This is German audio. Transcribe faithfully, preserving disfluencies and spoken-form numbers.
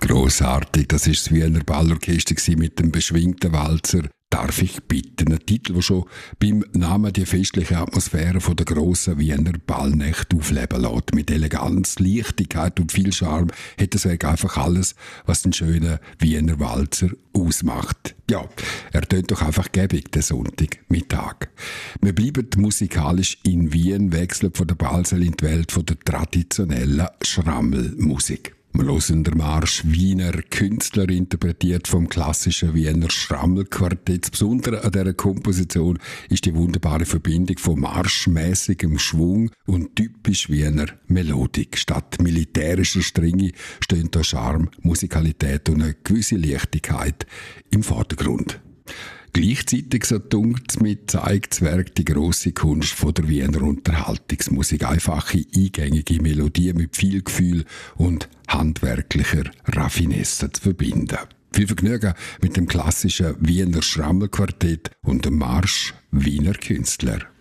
Grossartig, das ist das Wiener Ballorchester mit dem beschwingten Walzer «Darf ich bitten?» Ein Titel, der schon beim Namen die festliche Atmosphäre von der grossen Wiener Ballnacht aufleben lässt. Mit Eleganz, Leichtigkeit und viel Charme hat das einfach alles, was den schönen Wiener Walzer ausmacht. Ja, er tönt doch einfach gäbig, den Sonntagmittag. Wir bleiben musikalisch in Wien, wechseln von der Ballsaal in die Welt von der traditionellen Schrammelmusik. Wir hören den Marsch Wiener Künstler, interpretiert vom klassischen Wiener Schrammelquartett. Das Besondere an dieser Komposition ist die wunderbare Verbindung von marschmäßigem Schwung und typisch Wiener Melodik. Statt militärischer Strenge stehen da Charme, Musikalität und eine gewisse Leichtigkeit im Vordergrund. Gleichzeitig, so dunkelt's mit, zeigt das Werk die grosse Kunst von der Wiener Unterhaltungsmusik. Einfache, eingängige Melodien mit viel Gefühl und handwerklicher Raffinesse zu verbinden. Viel Vergnügen mit dem klassischen Wiener Schrammelquartett und dem Marsch Wiener Künstler.